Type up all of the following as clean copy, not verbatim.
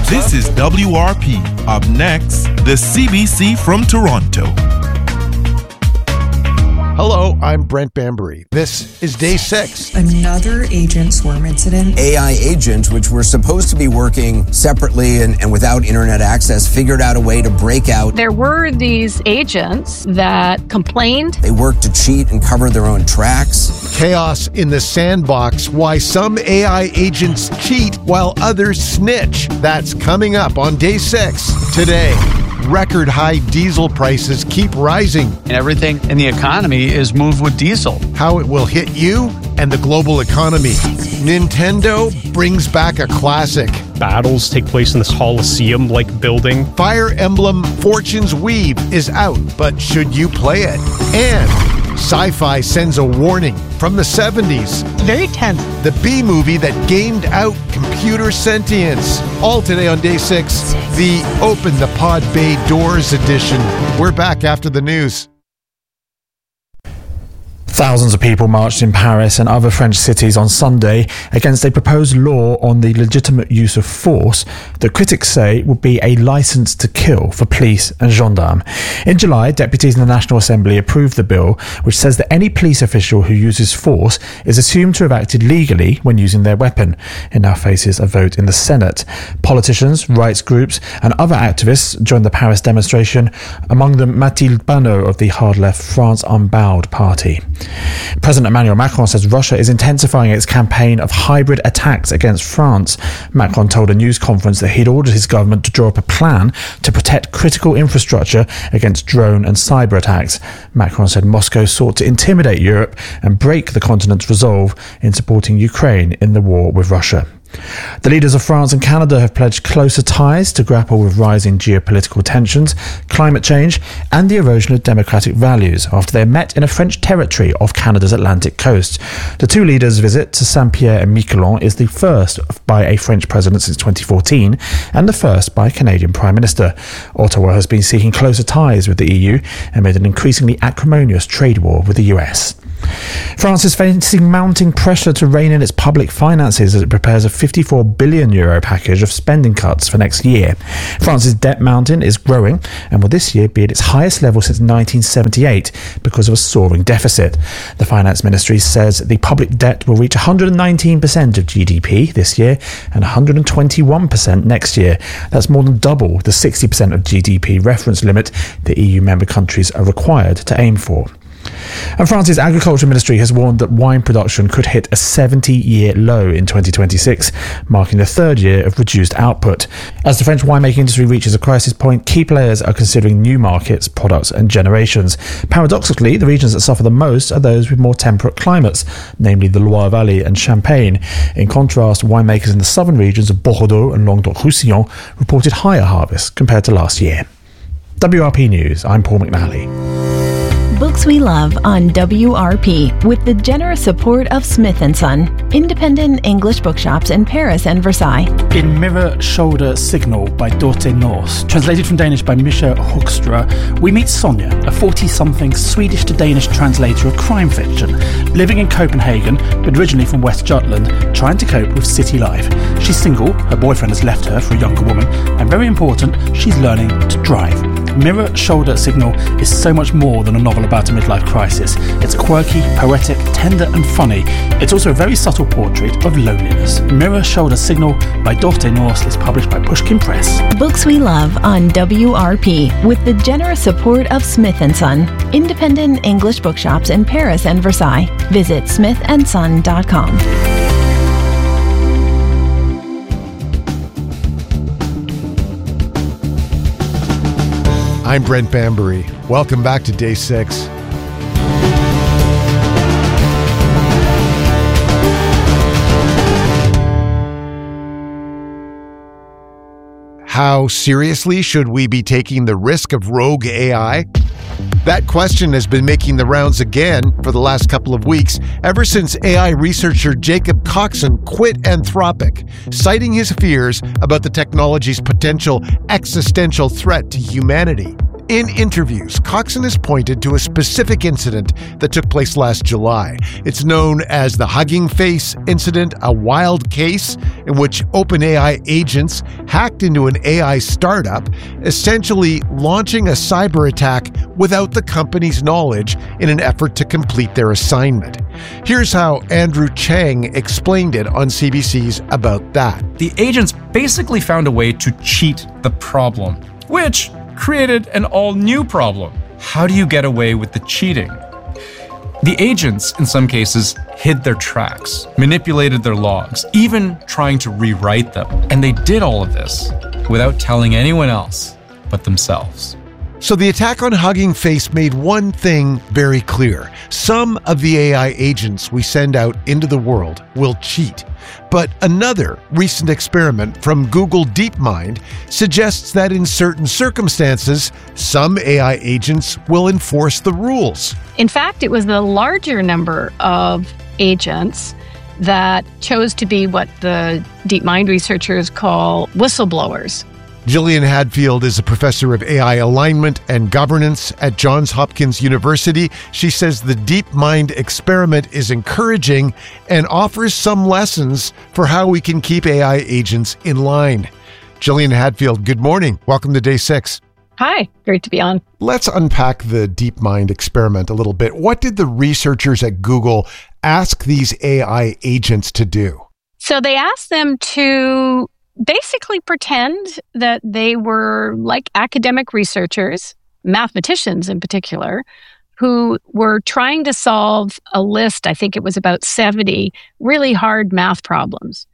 This is WRP. Up next, the CBC from Toronto. Hello, I'm Brent Bambury. This is day 6. Another agent swarm incident. AI agents, which were supposed to be working separately and without internet access, figured out a way to break out. There were these agents that complained. They worked to cheat and cover their own tracks. Chaos in the sandbox. Why some AI agents cheat while others snitch. That's coming up on day 6 today. Record high diesel prices keep rising. And everything in the economy is moved with diesel. How it will hit you and the global economy. Nintendo brings back a classic. Battles take place in this Colosseum-like building. Fire Emblem Fortune's Weave is out, but should you play it? And Sci-Fi sends a warning from the 70s. Very tense. The B-movie that gamed out computer sentience. All today on day 6, the Open the Pod Bay Doors edition. We're back after the news. Thousands of people marched in Paris and other French cities on Sunday against a proposed law on the legitimate use of force that critics say would be a license to kill for police and gendarmes. In July, deputies in the National Assembly approved the bill, which says that any police official who uses force is assumed to have acted legally when using their weapon. It now faces a vote in the Senate. Politicians, rights groups and other activists joined the Paris demonstration, among them Mathilde Panot of the hard-left France Unbowed party. President Emmanuel Macron says Russia is intensifying its campaign of hybrid attacks against France. Macron told a news conference that he'd ordered his government to draw up a plan to protect critical infrastructure against drone and cyber attacks. Macron said Moscow sought to intimidate Europe and break the continent's resolve in supporting Ukraine in the war with Russia. The leaders of France and Canada have pledged closer ties to grapple with rising geopolitical tensions, climate change and the erosion of democratic values after they met in a French territory off Canada's Atlantic coast. The two leaders' visit to Saint-Pierre and Miquelon is the first by a French president since 2014 and the first by a Canadian Prime Minister. Ottawa has been seeking closer ties with the EU amid an increasingly acrimonious trade war with the US. France is facing mounting pressure to rein in its public finances as it prepares a €54 billion package of spending cuts for next year. France's debt mountain is growing and will this year be at its highest level since 1978 because of a soaring deficit. The Finance Ministry says the public debt will reach 119% of GDP this year and 121% next year. That's more than double the 60% of GDP reference limit the EU member countries are required to aim for. And France's Agriculture Ministry has warned that wine production could hit a 70-year low in 2026, marking the third year of reduced output. As the French winemaking industry reaches a crisis point, key players are considering new markets, products and generations. Paradoxically, the regions that suffer the most are those with more temperate climates, namely the Loire Valley and Champagne. In contrast, winemakers in the southern regions of Bordeaux and Languedoc-Roussillon reported higher harvests compared to last year. WRP News, I'm Paul McNally. Books we love on WRP with the generous support of Smith & Son, independent English bookshops in Paris and Versailles. In Mirror, Shoulder, Signal by Dorte Norse, translated from Danish by Misha Hoekstra, we meet Sonia, a 40-something Swedish to Danish translator of crime fiction, living in Copenhagen, but originally from West Jutland, trying to cope with city life. She's single, her boyfriend has left her for a younger woman, and very important, she's learning to drive. Mirror, Shoulder, Signal is so much more than a novel about a midlife crisis. It's quirky, poetic, tender and funny. It's also a very subtle portrait of loneliness. Mirror, Shoulder, Signal by Dorte Norse is published by Pushkin Press. Books we love on WRP with the generous support of Smith & Son, independent English bookshops in Paris and Versailles. Visit smithandson.com. I'm Brent Bambury. Welcome back to day 6. How seriously should we be taking the risk of rogue AI? That question has been making the rounds again for the last couple of weeks, ever since AI researcher Jacob Coxon quit Anthropic, citing his fears about the technology's potential existential threat to humanity. In interviews, Coxon has pointed to a specific incident that took place last July. It's known as the Hugging Face incident, a wild case in which OpenAI agents hacked into an AI startup, essentially launching a cyber attack without the company's knowledge in an effort to complete their assignment. Here's how Andrew Chang explained it on CBC's About That. The agents basically found a way to cheat the problem, which created an all-new problem. How do you get away with the cheating? The agents, in some cases, hid their tracks, manipulated their logs, even trying to rewrite them. And they did all of this without telling anyone else but themselves. So the attack on Hugging Face made one thing very clear. Some of the AI agents we send out into the world will cheat. But another recent experiment from Google DeepMind suggests that in certain circumstances, some AI agents will enforce the rules. In fact, it was the larger number of agents that chose to be what the DeepMind researchers call whistleblowers. Gillian Hadfield is a professor of AI alignment and governance at Johns Hopkins University. She says the DeepMind experiment is encouraging and offers some lessons for how we can keep AI agents in line. Gillian Hadfield, good morning. Welcome to Day 6. Hi, great to be on. Let's unpack the DeepMind experiment a little bit. What did the researchers at Google ask these AI agents to do? So they asked them to basically pretend that they were like academic researchers, mathematicians in particular, who were trying to solve a list, I think it was about 70 really hard math problems.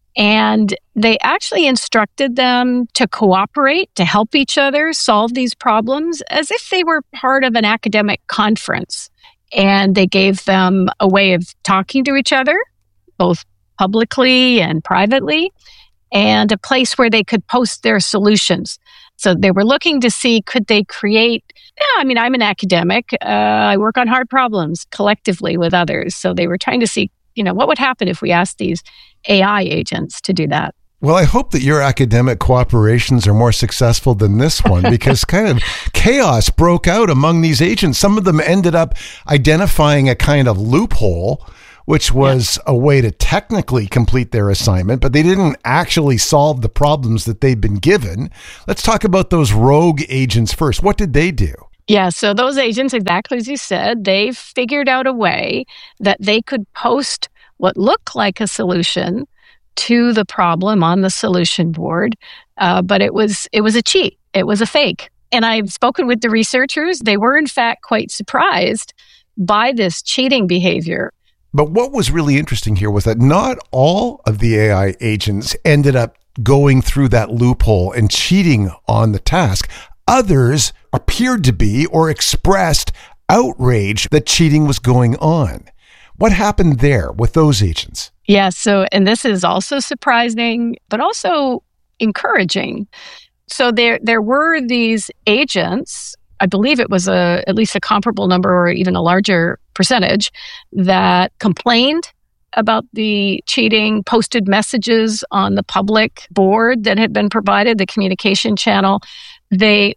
And they actually instructed them to cooperate, to help each other solve these problems as if they were part of an academic conference. And they gave them a way of talking to each other, both publicly and privately, and a place where they could post their solutions. So they were looking to see, could they create, I'm an academic, I work on hard problems collectively with others. So they were trying to see, what would happen if we asked these AI agents to do that? Well, I hope that your academic cooperations are more successful than this one, because kind of chaos broke out among these agents. Some of them ended up identifying a kind of loophole, which was a way to technically complete their assignment, but they didn't actually solve the problems that they'd been given. Let's talk about those rogue agents first. What did they do? Yeah, so those agents, exactly as you said, they figured out a way that they could post what looked like a solution to the problem on the solution board, but it was a cheat. It was a fake. And I've spoken with the researchers. They were, in fact, quite surprised by this cheating behavior. But what was really interesting here was that not all of the AI agents ended up going through that loophole and cheating on the task. Others appeared to be or expressed outrage that cheating was going on. What happened there with those agents? Yeah, and this is also surprising, but also encouraging. So there were these agents, I believe it was at least a comparable number or even a larger percentage, that complained about the cheating, posted messages on the public board that had been provided, the communication channel. They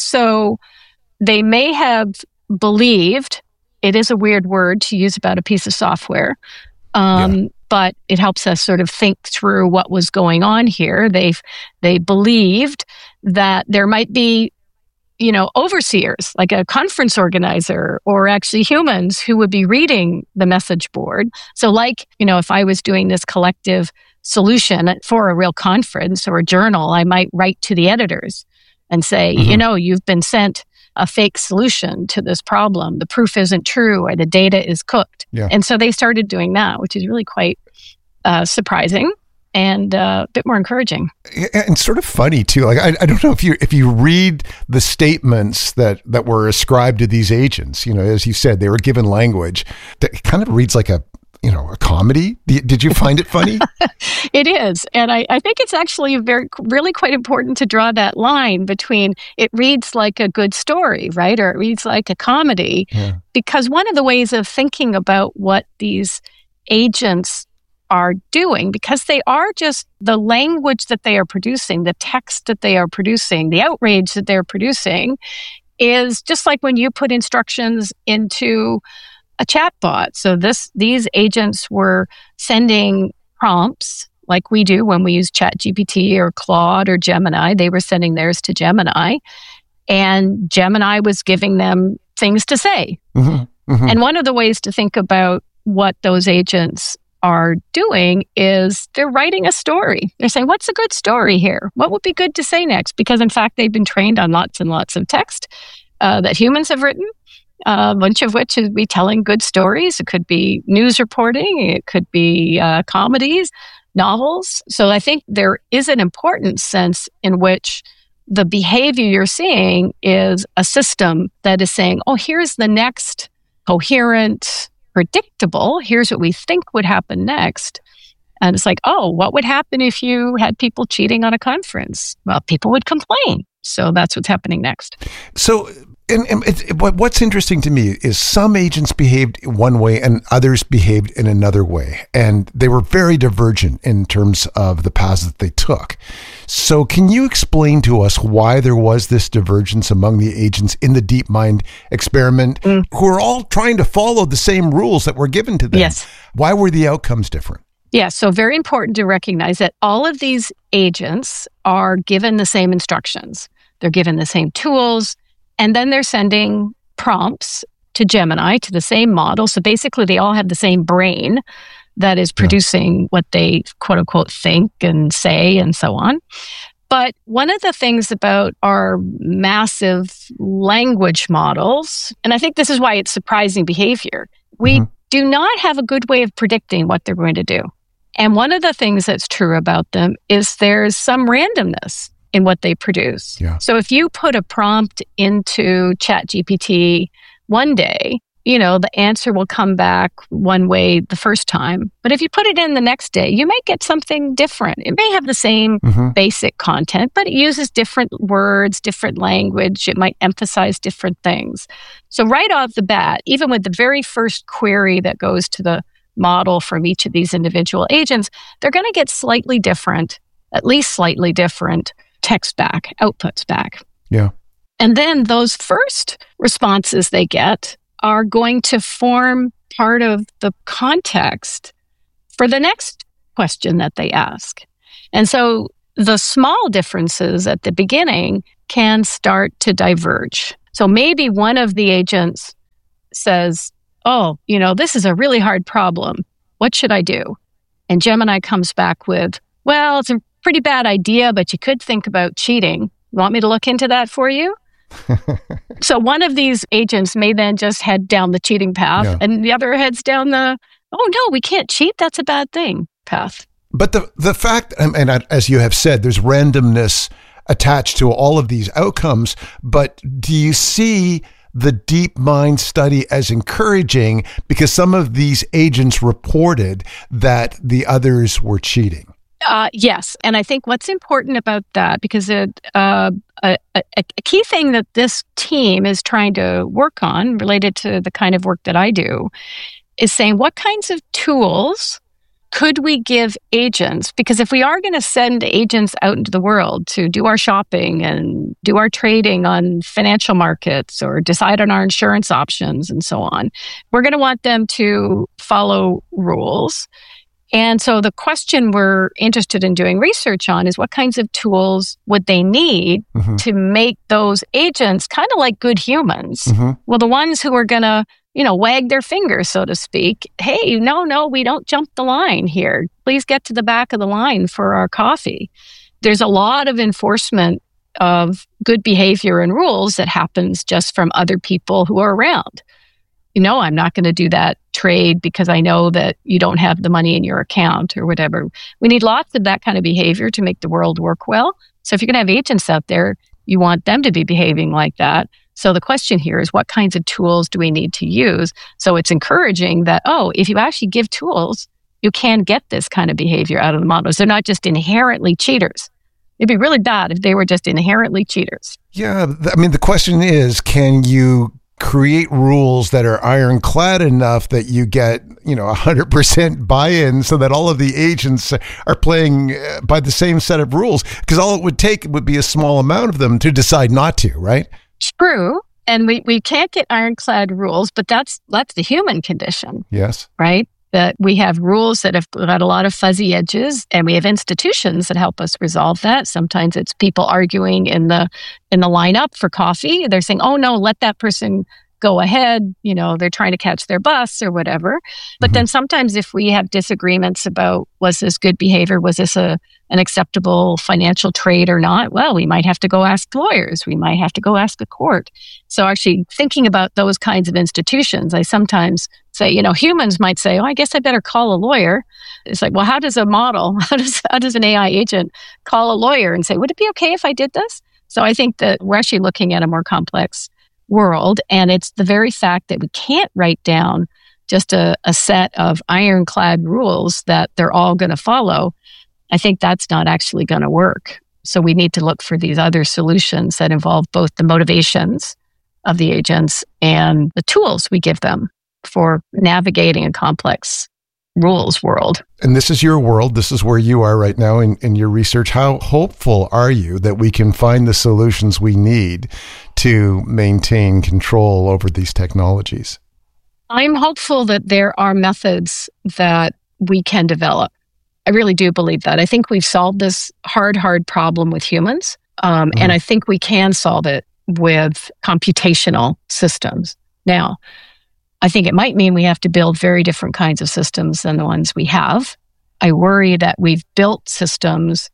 may have believed, it is a weird word to use about a piece of software, but it helps us sort of think through what was going on here. They believed that there might be overseers, like a conference organizer, or actually humans who would be reading the message board. So if I was doing this collective solution for a real conference or a journal, I might write to the editors and say, you've been sent a fake solution to this problem. The proof isn't true, or the data is cooked. Yeah. And so they started doing that, which is really quite surprising and a bit more encouraging. And sort of funny too. Like I don't know if you read the statements that were ascribed to these agents, as you said, they were given language that kind of reads like a comedy. Did you find it funny? It is. And I think it's actually really quite important to draw that line between it reads like a good story, right? Or it reads like a comedy. Yeah. Because one of the ways of thinking about what these agents are doing, because they are just the language that they are producing, the text that they are producing, the outrage that they're producing is just like when you put instructions into a chatbot. So these agents were sending prompts like we do when we use ChatGPT or Claude or Gemini. They were sending theirs to Gemini, and Gemini was giving them things to say. And one of the ways to think about what those agents are doing is they're writing a story. They're saying, what's a good story here? What would be good to say next? Because in fact, they've been trained on lots and lots of text that humans have written, a bunch of which is be telling good stories. It could be news reporting. It could be comedies, novels. So I think there is an important sense in which the behavior you're seeing is a system that is saying, oh, here's the next coherent, predictable, here's what we think would happen next. And it's like, oh, what would happen if you had people cheating on a conference? Well, people would complain. So that's what's happening next. So what's interesting to me is some agents behaved one way and others behaved in another way. And they were very divergent in terms of the paths that they took. So can you explain to us why there was this divergence among the agents in the DeepMind experiment who are all trying to follow the same rules that were given to them? Yes. Why were the outcomes different? Yeah, so very important to recognize that all of these agents are given the same instructions. They're given the same tools, and then they're sending prompts to Gemini, to the same model. So basically, they all have the same brain that is producing what they, quote unquote, think and say and so on. But one of the things about our massive language models, and I think this is why it's surprising behavior, we do not have a good way of predicting what they're going to do. And one of the things that's true about them is there's some randomness in what they produce. Yeah. So if you put a prompt into ChatGPT one day, the answer will come back one way the first time. But if you put it in the next day, you might get something different. It may have the same basic content, but it uses different words, different language. It might emphasize different things. So right off the bat, even with the very first query that goes to the model from each of these individual agents, they're going to get slightly different, at least slightly different text back, outputs back. Yeah. And then those first responses they get are going to form part of the context for the next question that they ask. And so the small differences at the beginning can start to diverge. So maybe one of the agents says, oh, this is a really hard problem. What should I do? And Gemini comes back with, well, it's a pretty bad idea, but you could think about cheating. You want me to look into that for you? So one of these agents may then just head down the cheating path, and the other heads down the, oh no, we can't cheat, that's a bad thing path. But the fact, and as you have said, there's randomness attached to all of these outcomes, but do you see the DeepMind study as encouraging because some of these agents reported that the others were cheating? Yes. And I think what's important about that, because a key thing that this team is trying to work on related to the kind of work that I do is saying what kinds of tools could we give agents? Because if we are going to send agents out into the world to do our shopping and do our trading on financial markets or decide on our insurance options and so on, we're going to want them to follow rules. And so the question we're interested in doing research on is what kinds of tools would they need to make those agents kind of like good humans? Well, the ones who are going to, wag their fingers, so to speak. Hey, no, we don't jump the line here. Please get to the back of the line for our coffee. There's a lot of enforcement of good behavior and rules that happens just from other people who are around. I'm not going to do that trade because I know that you don't have the money in your account or whatever. We need lots of that kind of behavior to make the world work well. So if you're going to have agents out there, you want them to be behaving like that. So the question here is what kinds of tools do we need to use? So it's encouraging that, if you actually give tools, you can get this kind of behavior out of the models. They're not just inherently cheaters. It'd be really bad if they were just inherently cheaters. Yeah. The question is, can you create rules that are ironclad enough that you get, 100% buy-in so that all of the agents are playing by the same set of rules? Because all it would take would be a small amount of them to decide not to, right? True. And we can't get ironclad rules, but that's the human condition. Yes. Right? That we have rules that have got a lot of fuzzy edges, and we have institutions that help us resolve that. Sometimes it's people arguing in the lineup for coffee. They're saying, oh no, let that person go ahead. They're trying to catch their bus or whatever. But then sometimes if we have disagreements about, was this good behavior? Was this an acceptable financial trade or not? Well, we might have to go ask lawyers. We might have to go ask a court. So actually thinking about those kinds of institutions, I sometimes say, humans might say, oh, I guess I better call a lawyer. It's like, well, how does a model, how does an AI agent call a lawyer and say, would it be okay if I did this? So I think that we're actually looking at a more complex world. And it's the very fact that we can't write down just a set of ironclad rules that they're all going to follow. I think that's not actually going to work. So we need to look for these other solutions that involve both the motivations of the agents and the tools we give them for navigating a complex rules world. And this is your world. This is where you are right now in your research. How hopeful are you that we can find the solutions we need to maintain control over these technologies? I'm hopeful that there are methods that we can develop. I really do believe that. I think we've solved this hard problem with humans. And I think we can solve it with computational systems. Now, I think it might mean we have to build very different kinds of systems than the ones we have. I worry that we've built systems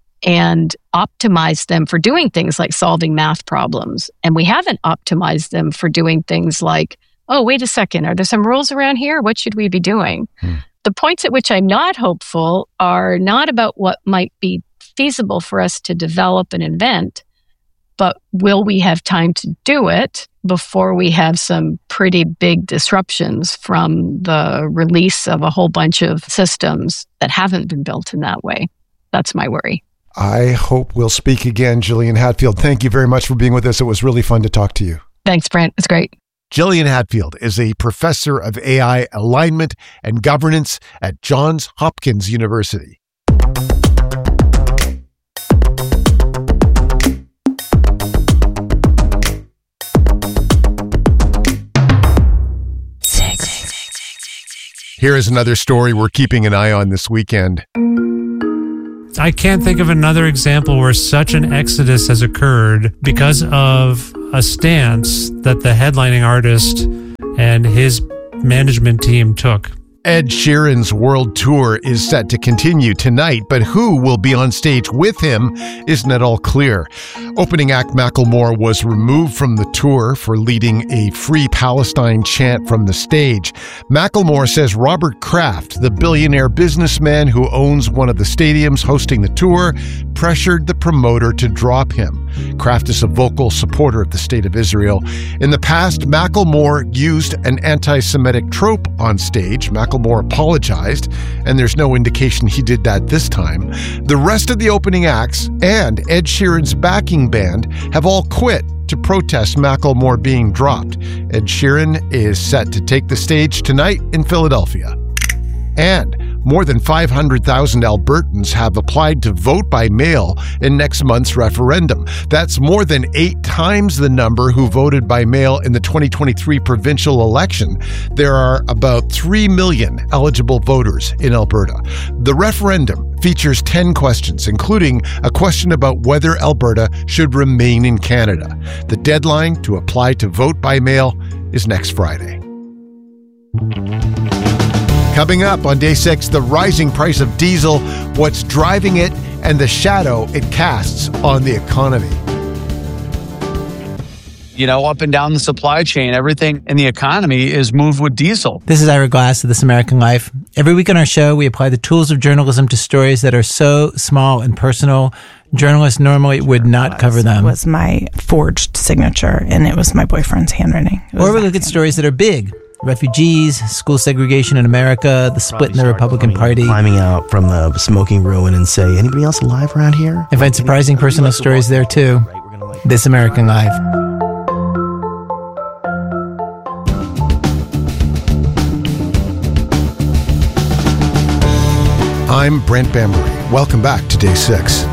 and optimized them for doing things like solving math problems. And we haven't optimized them for doing things like, oh, wait a second, are there some rules around here? What should we be doing? The points at which I'm not hopeful are not about what might be feasible for us to develop and invent, but will we have time to do it before we have some pretty big disruptions from the release of a whole bunch of systems that haven't been built in that way? That's my worry. I hope we'll speak again. Gillian Hadfield, thank you very much for being with us. It was really fun to talk to you. Thanks, Brent. It's great. Gillian Hadfield is a professor of AI alignment and governance at Johns Hopkins University. Here is another story we're keeping an eye on this weekend. I can't think of another example where such an exodus has occurred because of a stance that the headlining artist and his management team took. Ed Sheeran's world tour is set to continue tonight, but who will be on stage with him isn't at all clear. Opening act Macklemore was removed from the tour for leading a Free Palestine chant from the stage. Macklemore says Robert Kraft, the billionaire businessman who owns one of the stadiums hosting the tour, pressured the promoter to drop him. Kraft is a vocal supporter of the state of Israel. In the past, Macklemore used an anti-Semitic trope on stage. Macklemore apologized, and there's no indication he did that this time. The rest of the opening acts and Ed Sheeran's backing band have all quit to protest Macklemore being dropped. Ed Sheeran is set to take the stage tonight in Philadelphia. And more than 500,000 Albertans have applied to vote by mail in next month's referendum. That's more than 8 times the number who voted by mail in the 2023 provincial election. There are about 3 million eligible voters in Alberta. The referendum features 10 questions, including a question about whether Alberta should remain in Canada. The deadline to apply to vote by mail is next Friday. Coming up on Day 6, the rising price of diesel, what's driving it, and the shadow it casts on the economy. Up and down the supply chain, everything in the economy is moved with diesel. This is Ira Glass of This American Life. Every week on our show, we apply the tools of journalism to stories that are so small and personal, journalists normally would not cover them. It was my forged signature, and it was my boyfriend's handwriting. Or we look at stories that are big. Refugees, school segregation in America, the split in the Republican Party. Climbing out from the smoking ruin and say, anybody else alive around here? And find surprising personal stories there too. This American Life. I'm Brent Bambury. Welcome back to Day 6.